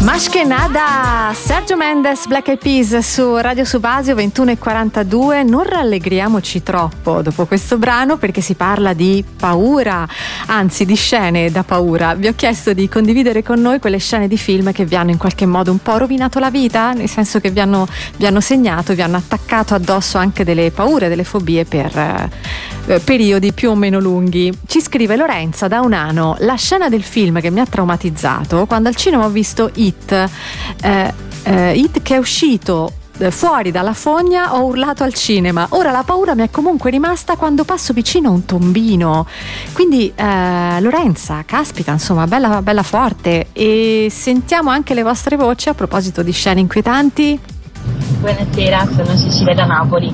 Más que nada, Sergio Mendes, Black Eyed Peas su Radio Subasio 21:42. Non rallegriamoci troppo dopo questo brano perché si parla di paura, anzi di scene da paura. Vi ho chiesto di condividere con noi quelle scene di film che vi hanno in qualche modo un po' rovinato la vita, nel senso che vi hanno segnato, vi hanno attaccato addosso anche delle paure, delle fobie per periodi più o meno lunghi. Ci scrive Lorenza da Unano: la scena del film che mi ha traumatizzato quando al cinema ho visto It che è uscito fuori dalla fogna, ho urlato al cinema. Ora la paura mi è comunque rimasta quando passo vicino a un tombino. Quindi Lorenza, caspita, insomma, bella forte. E sentiamo anche le vostre voci a proposito di scene inquietanti. Buonasera, sono Cecilia da Napoli.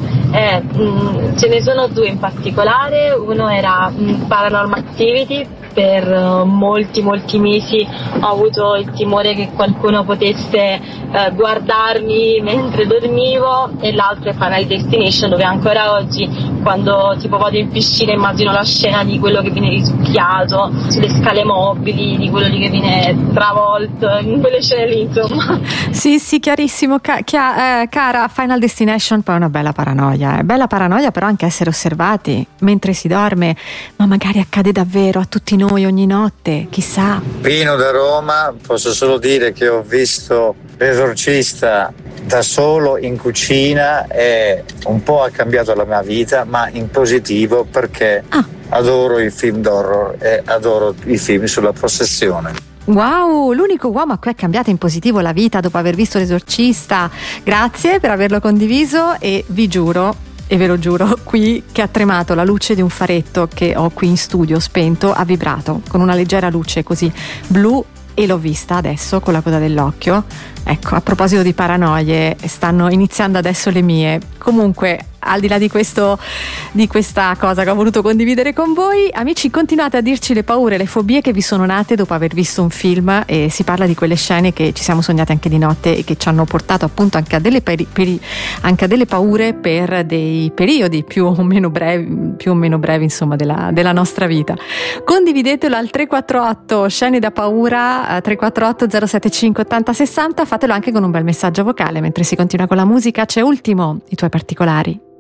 Ce ne sono due in particolare. Uno era Paranormal Activity. Per molti mesi ho avuto il timore che qualcuno potesse guardarmi mentre dormivo, e l'altro è Final Destination, dove ancora oggi, quando tipo vado in piscina, immagino la scena di quello che viene risucchiato sulle scale mobili, di quello lì che viene travolto, in quelle scene lì, insomma. Sì, chiarissimo, cara. Final Destination poi è una bella paranoia, però anche essere osservati mentre si dorme, ma magari accade davvero a tutti noi ogni notte, chissà. Pino da Roma, posso solo dire che ho visto L'Esorcista da solo in cucina e un po' ha cambiato la mia vita, ma in positivo, perché adoro i film d'horror e adoro i film sulla possessione. Wow, l'unico uomo a cui è cambiata in positivo la vita dopo aver visto L'Esorcista. Grazie per averlo condiviso, e vi giuro, e ve lo giuro qui, che ha tremato la luce di un faretto che ho qui in studio spento, ha vibrato con una leggera luce così blu, e l'ho vista adesso con la coda dell'occhio. Ecco, a proposito di paranoie, stanno iniziando adesso le mie. Comunque, al di là di questa cosa che ho voluto condividere con voi, amici, continuate a dirci le paure, le fobie che vi sono nate dopo aver visto un film, e si parla di quelle scene che ci siamo sognate anche di notte e che ci hanno portato appunto anche a delle anche a delle paure per dei periodi più o meno brevi insomma della nostra vita. Condividetelo al 348 scene da paura, 348 075 80 60. Fatelo anche con un bel messaggio vocale mentre si continua con la musica. C'è Ultimo, i tuoi particolari.